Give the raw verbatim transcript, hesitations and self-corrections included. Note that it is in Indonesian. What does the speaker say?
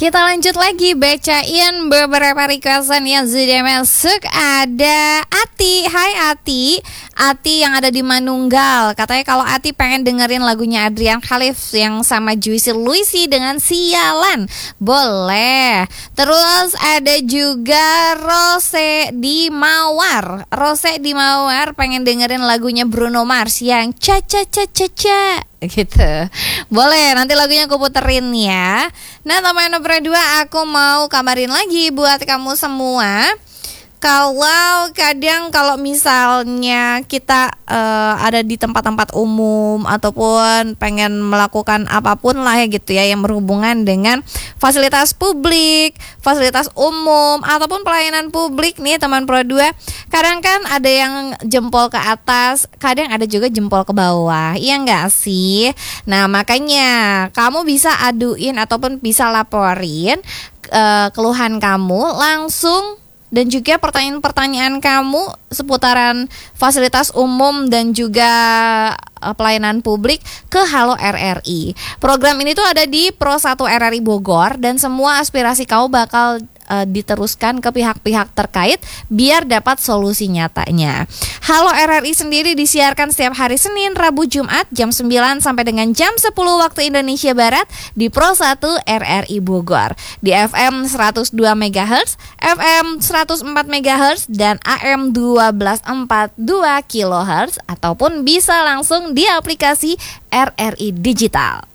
Kita lanjut lagi bacain beberapa requestan yang sudah masuk. Ada Ati, hai Ati. Ati yang ada di Manunggal. Katanya kalau Ati pengen dengerin lagunya Adrian Khalif yang sama Juicy Luisi dengan Sialan. Boleh. Terus ada juga Rose di Mawar. Rose di Mawar pengen dengerin lagunya Bruno Mars yang Ca Ca Ca Ca Ca gitu. Boleh, nanti lagunya aku puterin ya. Nah, teman nomor dua, aku mau kabarin lagi buat kamu semua. Kalau kadang kalau misalnya kita uh, ada di tempat-tempat umum ataupun pengen melakukan apapun lah ya gitu ya yang berhubungan dengan fasilitas publik, fasilitas umum ataupun pelayanan publik nih teman Pro dua, kadang kan ada yang jempol ke atas, kadang ada juga jempol ke bawah. Iya enggak sih? Nah, makanya kamu bisa aduin ataupun bisa laporin uh, keluhan kamu langsung dan juga pertanyaan-pertanyaan kamu seputaran fasilitas umum dan juga uh, pelayanan publik ke Halo R R I. Program ini tuh ada di Pro satu R R I Bogor dan semua aspirasi kamu bakal uh, diteruskan ke pihak-pihak terkait biar dapat solusi nyatanya. Halo R R I sendiri disiarkan setiap hari Senin, Rabu, Jumat jam sembilan sampai dengan jam sepuluh waktu Indonesia Barat di Pro satu R R I Bogor di F M seratus dua megahertz, F M seratus empat megahertz dan A M dua belas empat puluh dua kilohertz ataupun bisa langsung di aplikasi R R I Digital.